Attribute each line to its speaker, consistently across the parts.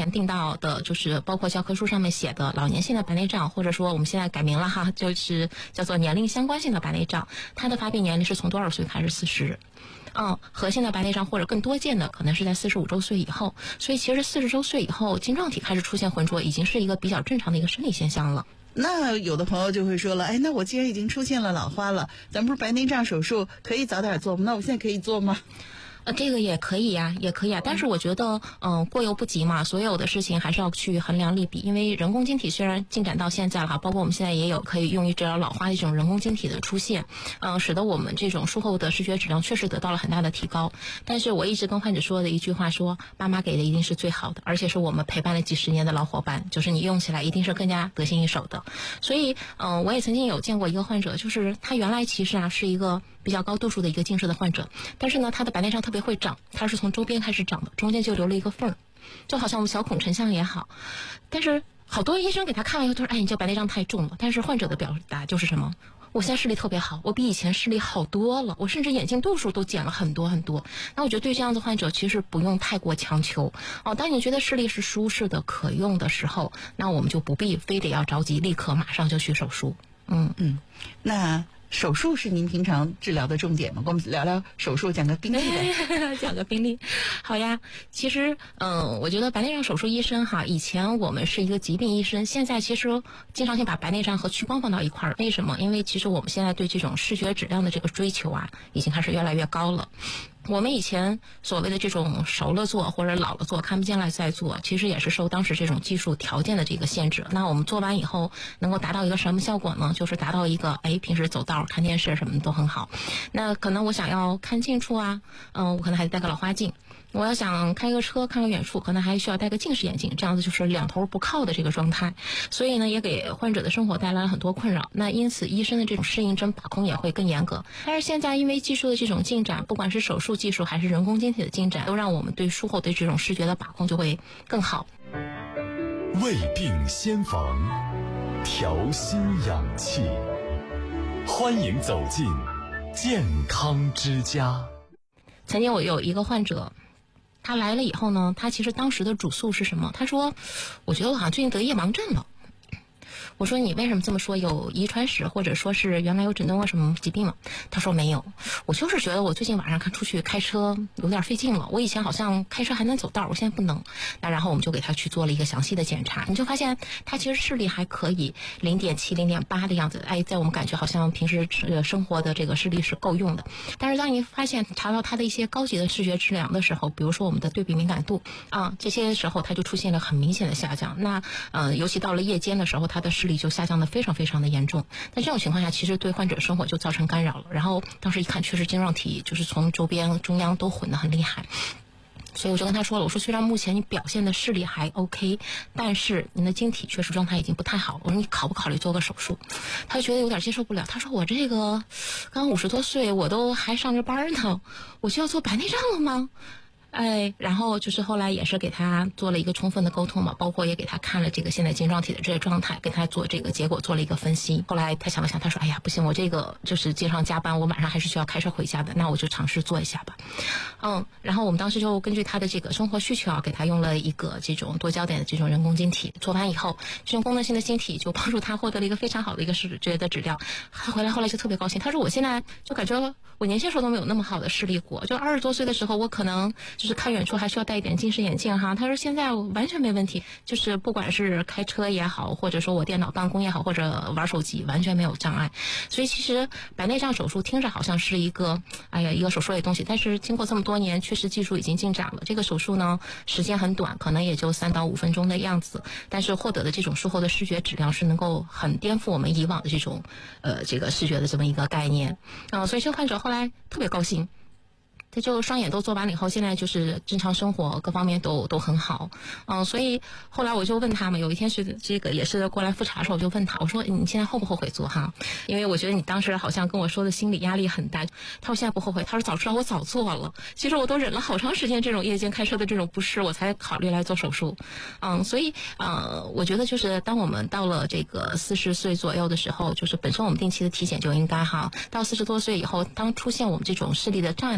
Speaker 1: 前定到的，就是包括教科书上面写的老年性的白内障，或者说我们现在改名了哈，就是叫做年龄相关性的白内障，它的发病年龄是从多少岁开始？40。核心的白内障或者更多见的可能是在45周岁以后，所以其实40周岁以后晶状体开始出现浑浊，已经是一个比较正常的一个生理现象了。
Speaker 2: 那有的朋友就会说了，哎，那我既然已经出现了老花了，咱不是白内障手术可以早点做吗？那我现在可以做吗？
Speaker 1: 这个也可以呀，也可以啊，但是我觉得，过犹不及嘛，所有的事情还是要去衡量利弊。因为人工晶体虽然进展到现在了哈，包括我们现在也有可以用于治疗老花的这种人工晶体的出现，使得我们这种术后的视觉质量确实得到了很大的提高。但是我一直跟患者说的一句话说，爸妈给的一定是最好的，而且是我们陪伴了几十年的老伙伴，就是你用起来一定是更加得心应手的。所以，我也曾经有见过一个患者，就是他原来其实是一个比较高度数的一个近视的患者，但是呢，他的白内障特别会长，它是从周边开始长的，中间就留了一个缝儿，就好像我们小孔成像也好。但是好多医生给他看了以后，他说：“哎，你这白内障太重了。”但是患者的表达就是什么？我现在视力特别好，我比以前视力好多了，我甚至眼镜度数都减了很多很多。那我觉得对这样的患者其实不用太过强求当你觉得视力是舒适的、可用的时候，那我们就不必非得要着急，立刻马上就去手术。
Speaker 2: 那手术是您平常治疗的重点吗？跟我们聊聊手术，讲个病例的。
Speaker 1: 讲个病例，好呀。其实，我觉得白内障手术医生哈，以前我们是一个疾病医生，现在其实经常性把白内障和屈光放到一块儿。为什么？因为其实我们现在对这种视觉质量的这个追求已经开始越来越高了。我们以前所谓的这种熟了做或者老了做看不见了再做，其实也是受当时这种技术条件的这个限制。那我们做完以后能够达到一个什么效果呢？就是达到一个平时走道看电视什么的都很好。那可能我想要看近处我可能还得戴个老花镜。我要想开个车看个远处，可能还需要戴个近视眼镜，这样子就是两头不靠的这个状态。所以呢，也给患者的生活带来了很多困扰。那因此医生的这种适应症把控也会更严格。但是现在因为技术的这种进展，不管是手术技术还是人工晶体的进展，都让我们对术后的这种视觉的把控就会更好。
Speaker 3: 未病先防，调心养气，欢迎走进健康之家。
Speaker 1: 曾经我有一个患者，他来了以后呢，他其实当时的主诉是什么？他说：“我觉得我好像最近得夜盲症了。”我说：“你为什么这么说？有遗传史或者说是原来有诊断过什么疾病吗？”他说：“没有，我就是觉得我最近晚上出去开车有点费劲了。我以前好像开车还能走道，我现在不能。”那然后我们就给他去做了一个详细的检查，你就发现他其实视力还可以，0.7、0.8的样子。在我们感觉好像平时生活的这个视力是够用的。但是当你发现查到他的一些高级的视觉质量的时候，比如说我们的对比敏感度这些时候他就出现了很明显的下降。那尤其到了夜间的时候，他的视力就下降的非常非常的严重。那这种情况下，其实对患者生活就造成干扰了。然后当时一看，确实晶状体就是从周边中央都混得很厉害。所以我就跟他说了，我说虽然目前你表现的视力还 OK， 但是您的晶体确实状态已经不太好。我说你考不考虑做个手术？他就觉得有点接受不了。他说我这个刚50多岁，我都还上着班呢，我就要做白内障了吗？然后就是后来也是给他做了一个充分的沟通嘛，包括也给他看了这个现在晶状体的这个状态，给他做这个结果做了一个分析。后来他想了想，他说：“哎呀，不行，我这个就是经常加班，我晚上还是需要开车回家的，那我就尝试做一下吧。”然后我们当时就根据他的这个生活需求给他用了一个这种多焦点的这种人工晶体。做完以后，这种功能性的晶体就帮助他获得了一个非常好的一个视觉的质量。他回来后来就特别高兴，他说：“我现在就感觉我年轻时候都没有那么好的视力过，就20多岁的时候，我可能就是看远处还需要戴一点近视眼镜哈。”他说现在我完全没问题，就是不管是开车也好，或者说我电脑办公也好，或者玩手机，完全没有障碍。所以其实白内障手术听着好像是一个一个手术类东西，但是经过这么多年，确实技术已经进展了。这个手术呢时间很短，可能也就3到5分钟的样子，但是获得的这种术后的视觉质量是能够很颠覆我们以往的这种这个视觉的这么一个概念所以这个患者后来特别高兴。他就双眼都做完了以后，现在就是正常生活各方面都很好所以后来我就问他嘛，有一天是这个也是过来复查的时候，我就问他，我说你现在后不后悔做哈？因为我觉得你当时好像跟我说的心理压力很大。他说现在不后悔，他说早知道我早做了，其实我都忍了好长时间这种夜间开车的这种不适，我才考虑来做手术所以我觉得就是当我们到了这个40岁左右的时候，就是本身我们定期的体检就应该到40多岁以后，当出现我们这种视力的障碍的时候，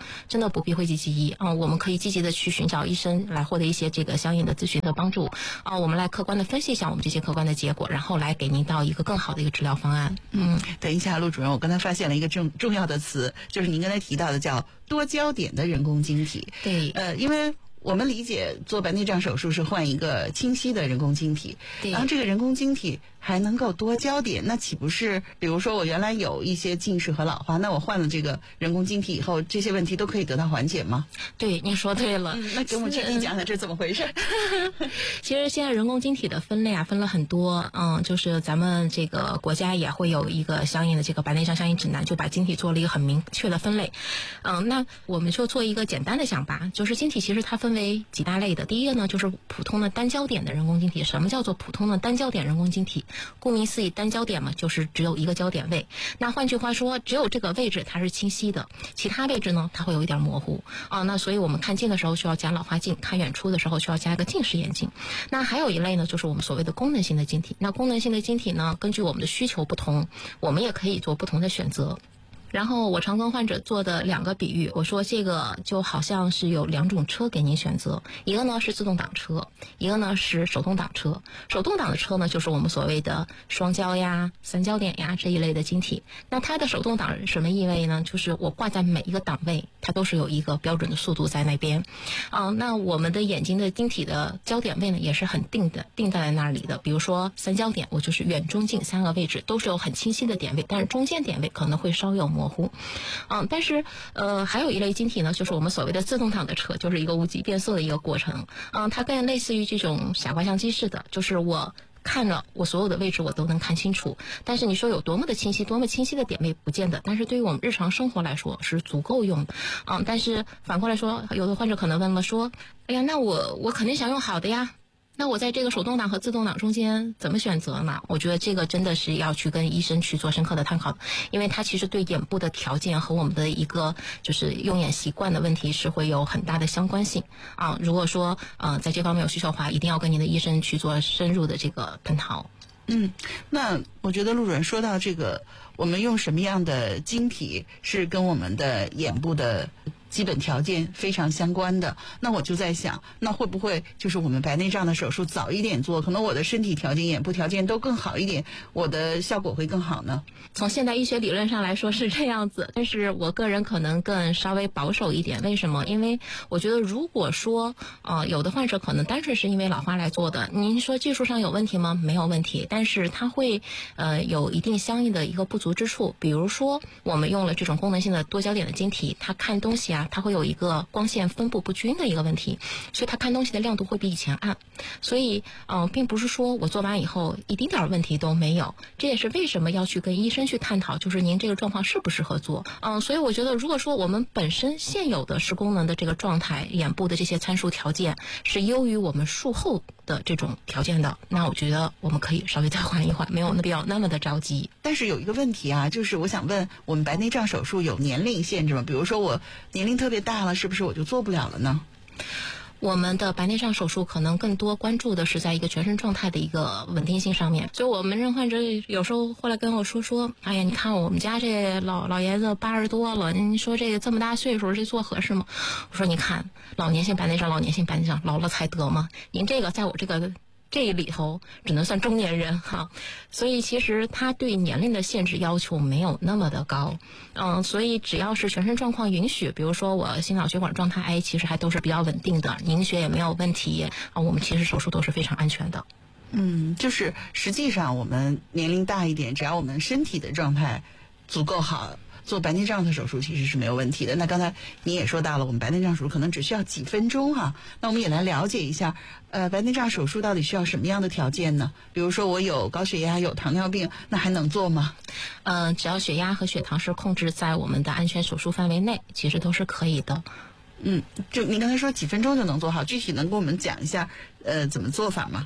Speaker 1: 真的不必讳疾忌医啊，我们可以积极的去寻找医生来获得一些这个相应的咨询的帮助啊，我们来客观的分析一下我们这些客观的结果，然后来给您到一个更好的一个治疗方案。
Speaker 2: 等一下，陆主任，我刚才发现了一个重要的词，就是您刚才提到的叫多焦点的人工晶体。
Speaker 1: 对，
Speaker 2: 因为我们理解做白内障手术是换一个清晰的人工晶体，然后这个人工晶体还能够多焦点，那岂不是比如说我原来有一些近视和老花，那我换了这个人工晶体以后，这些问题都可以得到缓解吗？
Speaker 1: 对，您说对了。
Speaker 2: 那给我们具体讲讲这怎么回事？
Speaker 1: 其实现在人工晶体的分类啊，分了很多，就是咱们这个国家也会有一个相应的这个白内障相应指南，就把晶体做了一个很明确的分类。那我们就做一个简单的想法，就是晶体其实它分为几大类的。第一个呢，就是普通的单焦点的人工晶体。什么叫做普通的单焦点人工晶体？顾名思义，单焦点嘛，就是只有一个焦点位。那换句话说，只有这个位置它是清晰的，其他位置呢，它会有一点模糊啊。那所以我们看近的时候需要加老花镜，看远处的时候需要加一个近视眼镜。那还有一类呢，就是我们所谓的功能性的晶体。那功能性的晶体呢，根据我们的需求不同，我们也可以做不同的选择。然后我常跟患者做的2个比喻，我说这个就好像是有2种车给您选择，一个呢是自动挡车，一个呢是手动挡车。手动挡的车呢，就是我们所谓的双焦呀、3焦点呀这一类的晶体。那它的手动挡什么意味呢？就是我挂在每一个档位，它都是有一个标准的速度在那边。那我们的眼睛的晶体的焦点位呢，也是很定在那里的。比如说3焦点，我就是远、中、近3个位置都是有很清晰的点位，但是中间点位可能会稍有模糊。但是还有一类晶体呢，就是我们所谓的自动挡的车，就是一个无极变色的一个过程。它更类似于这种傻瓜相机式的，就是我看了我所有的位置我都能看清楚，但是你说有多么的清晰，多么清晰的点位不见得，但是对于我们日常生活来说是足够用的。但是反过来说，有的患者可能问了说，哎呀，那我肯定想用好的呀，那我在这个手动挡和自动挡中间怎么选择呢？我觉得这个真的是要去跟医生去做深刻的探讨，因为它其实对眼部的条件和我们的一个就是用眼习惯的问题是会有很大的相关性啊。如果说在这方面有需求的话，一定要跟您的医生去做深入的这个探讨。
Speaker 2: 那我觉得陆主任说到这个，我们用什么样的晶体是跟我们的眼部的基本条件非常相关的。那我就在想，那会不会就是我们白内障的手术早一点做，可能我的身体条件、眼部条件都更好一点，我的效果会更好呢？
Speaker 1: 从现代医学理论上来说是这样子，但是我个人可能更稍微保守一点。为什么？因为我觉得如果说有的患者可能单纯是因为老花来做的，您说技术上有问题吗？没有问题，但是它会有一定相应的一个不足之处。比如说我们用了这种功能性的多焦点的晶体，它看东西它会有一个光线分布不均的一个问题，所以它看东西的亮度会比以前暗。所以并不是说我做完以后一丁点问题都没有，这也是为什么要去跟医生去探讨，就是您这个状况适不适合做。所以我觉得如果说我们本身现有的视功能的这个状态，眼部的这些参数条件是优于我们术后的这种条件的，那我觉得我们可以稍微再缓一缓，没有必要那么的着急。
Speaker 2: 但是有一个问题啊，就是我想问，我们白内障手术有年龄限制吗？比如说我年龄特别大了，是不是我就做不了了呢？
Speaker 1: 我们的白内障手术可能更多关注的是在一个全身状态的一个稳定性上面。所以我们这患者有时候后来跟我说，哎呀，你看我们家这老爷子80多了，您说这个这么大岁数这做合适吗？我说你看，老年性白内障老了才得吗？您这个在我这里头只能算中年人哈，所以其实他对年龄的限制要求没有那么的高，所以只要是全身状况允许，比如说我心脑血管状态其实还都是比较稳定的，凝血也没有问题我们其实手术都是非常安全的。
Speaker 2: 就是实际上我们年龄大一点，只要我们身体的状态足够好，做白内障的手术其实是没有问题的。那刚才你也说到了，我们白内障手术可能只需要几分钟哈。那我们也来了解一下，白内障手术到底需要什么样的条件呢？比如说我有高血压、有糖尿病，那还能做吗？
Speaker 1: 只要血压和血糖是控制在我们的安全手术范围内，其实都是可以的。
Speaker 2: 就你刚才说几分钟就能做好，具体能跟我们讲一下怎么做法吗？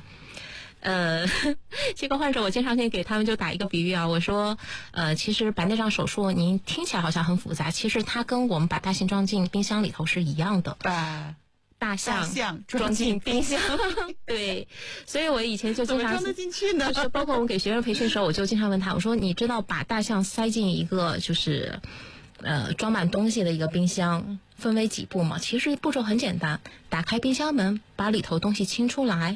Speaker 1: 这个患者我经常给他们就打一个比喻我说其实白内障手术您听起来好像很复杂，其实它跟我们把大象装进冰箱里头是一样的。
Speaker 2: 把
Speaker 1: 大象装进冰箱对，所以我以前就经常
Speaker 2: 怎么装得进去呢？
Speaker 1: 就是包括我们给学生培训的时候，我就经常问他，我说你知道把大象塞进一个就是装满东西的一个冰箱，分为几步嘛。其实步骤很简单，打开冰箱门，把里头东西清出来，